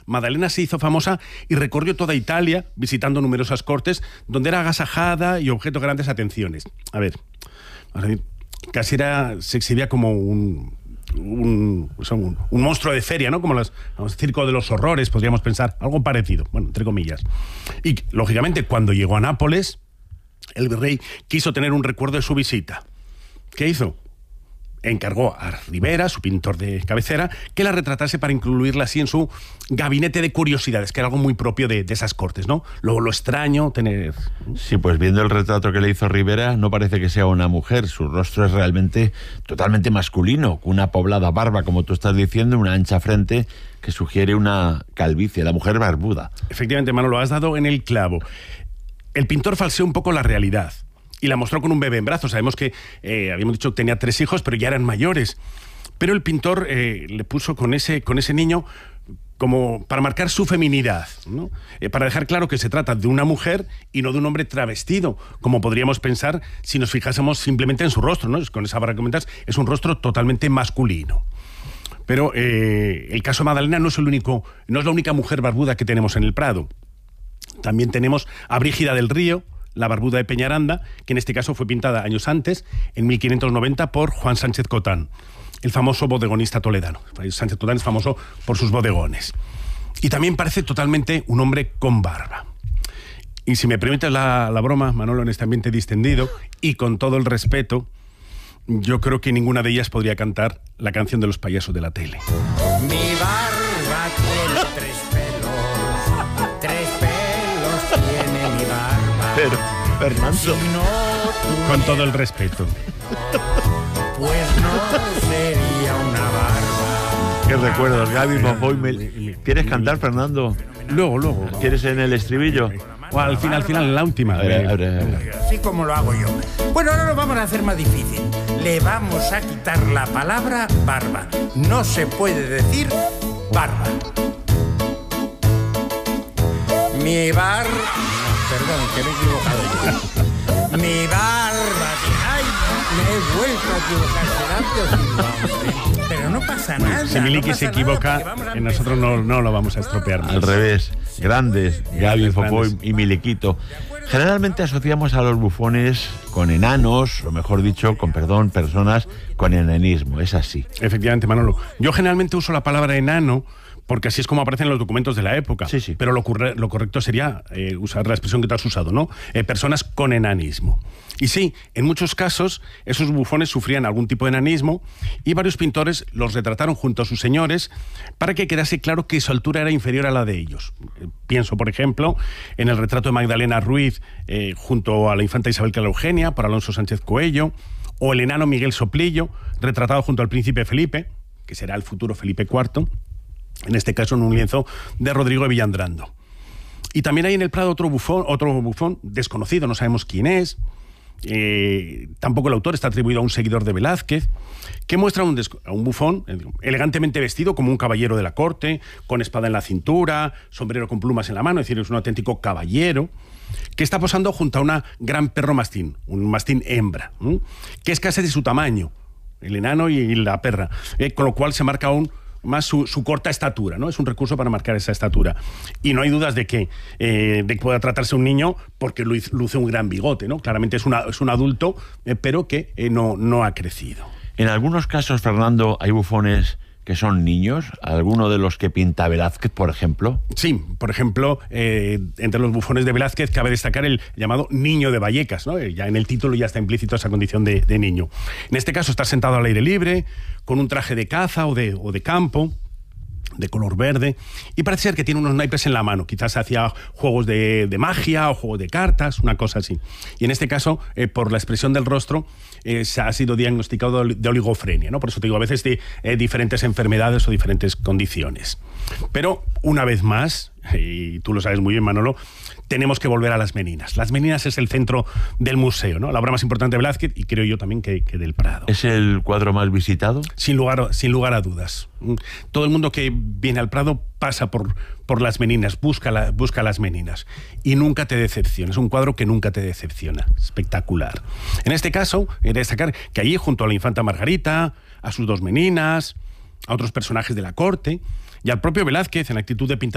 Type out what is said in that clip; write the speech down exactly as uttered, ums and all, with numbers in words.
Madalena se hizo famosa y recorrió toda Italia visitando numerosas cortes donde era agasajada y objeto de grandes atenciones. A ver, a ver casi era, se exhibía como un... Un, un, un monstruo de feria, ¿no? Como los, los circo de los horrores, podríamos pensar, algo parecido, bueno, entre comillas. Y, lógicamente, cuando llegó a Nápoles, el virrey quiso tener un recuerdo de su visita. ¿Qué hizo? Encargó a Rivera, su pintor de cabecera, que la retratase para incluirla así en su gabinete de curiosidades, que era algo muy propio de, de esas cortes, ¿no? Lo, lo extraño, tener... Sí, pues viendo el retrato que le hizo Rivera, no parece que sea una mujer. Su rostro es realmente totalmente masculino, con una poblada barba, como tú estás diciendo, una ancha frente que sugiere una calvicie, la mujer barbuda. Efectivamente, Manolo, has dado en el clavo. El pintor falseó un poco la realidad y la mostró con un bebé en brazos. Sabemos que, eh, habíamos dicho que tenía tres hijos, pero ya eran mayores. Pero el pintor eh, le puso con ese, con ese niño como para marcar su feminidad, ¿no? Eh, para dejar claro que se trata de una mujer y no de un hombre travestido, como podríamos pensar si nos fijásemos simplemente en su rostro, ¿no? Con esa barra que comentas, es un rostro totalmente masculino. Pero eh, el caso de Madalena no es el único, no es la única mujer barbuda que tenemos en el Prado. También tenemos a Brígida del Río, la barbuda de Peñaranda, que en este caso fue pintada años antes, en mil quinientos noventa, por Juan Sánchez Cotán, el famoso bodegonista toledano. Sánchez Cotán es famoso por sus bodegones. Y también parece totalmente un hombre con barba. Y si me permites la, la broma, Manolo, en este ambiente distendido, y con todo el respeto, yo creo que ninguna de ellas podría cantar la canción de los payasos de la tele. Mi barba tiene tres pelos, tres pelos tiene mi barba. Pero, Fernando... Si no, con todo el respeto. Pues no sería una barba. Qué recuerdos, Gaby Monfoy. ¿Quieres cantar, Fernando? Luego, luego. ¿Quieres en el estribillo? O al final, al final, en la última. A ver, a ver, a ver. Así como lo hago yo. Bueno, ahora lo vamos a hacer más difícil. Le vamos a quitar la palabra barba. No se puede decir barba. Mi bar... Perdón, que me he equivocado yo. Mi barba... ¡Ay! Me he vuelto a equivocar. Será pero no pasa nada. Si Miliki no se pasa equivoca, nada, en nosotros no, no lo vamos a estropear más. Al revés, grandes, Gaby Fofoy y Miliquito. Generalmente asociamos a los bufones con enanos, o mejor dicho, con perdón, personas con enanismo. Es así. Efectivamente, Manolo. Yo generalmente uso la palabra enano porque así es como aparecen los documentos de la época. Sí, sí. Pero lo, lo correcto sería eh, usar la expresión que tú has usado, ¿no? Eh, personas con enanismo. Y sí, en muchos casos, esos bufones sufrían algún tipo de enanismo y varios pintores los retrataron junto a sus señores para que quedase claro que su altura era inferior a la de ellos. Eh, pienso, por ejemplo, en el retrato de Magdalena Ruiz eh, junto a la infanta Isabel Clara Eugenia, por Alonso Sánchez Coello, o el enano Miguel Soplillo, retratado junto al príncipe Felipe, que será el futuro Felipe cuarto, en este caso en un lienzo de Rodrigo de Villandrando. Y también hay en el Prado otro bufón, otro bufón desconocido, no sabemos quién es, eh, tampoco el autor, está atribuido a un seguidor de Velázquez, que muestra un a un bufón elegantemente vestido como un caballero de la corte, con espada en la cintura, sombrero con plumas en la mano, es decir, es un auténtico caballero, que está posando junto a una gran perro mastín, un mastín hembra, ¿eh? que es casi de su tamaño, el enano y la perra, eh, con lo cual se marca aún más su, su corta estatura, ¿no? Es un recurso para marcar esa estatura. Y no hay dudas de que, eh, de que pueda tratarse un niño porque luce un gran bigote, ¿no? Claramente es, una, es un adulto, eh, pero que eh, no, no ha crecido. En algunos casos, Fernando, hay bufones que son niños, alguno de los que pinta Velázquez, por ejemplo. Sí, por ejemplo, eh, entre los bufones de Velázquez cabe destacar el llamado Niño de Vallecas, ¿no? Ya en el título ya está implícito esa condición de, de niño. En este caso está sentado al aire libre, con un traje de caza o de, o de campo, de color verde, y parece ser que tiene unos naipes en la mano, quizás hacía juegos de, de magia o juegos de cartas, una cosa así. Y en este caso, eh, por la expresión del rostro, eh, se ha sido diagnosticado de oligofrenia, ¿no? Por eso te digo, a veces de eh, diferentes enfermedades o diferentes condiciones. Pero, una vez más, y tú lo sabes muy bien, Manolo, tenemos que volver a las Meninas. Las Meninas es el centro del museo, ¿no? La obra más importante de Velázquez y creo yo también que, que del Prado. ¿Es el cuadro más visitado? Sin lugar, sin lugar a dudas. Todo el mundo que viene al Prado pasa por, por las Meninas, busca, la, busca las Meninas y nunca te decepciona. Es un cuadro que nunca te decepciona. Espectacular. En este caso, he de destacar que allí, junto a la infanta Margarita, a sus dos Meninas, a otros personajes de la corte y al propio Velázquez, en actitud de pintar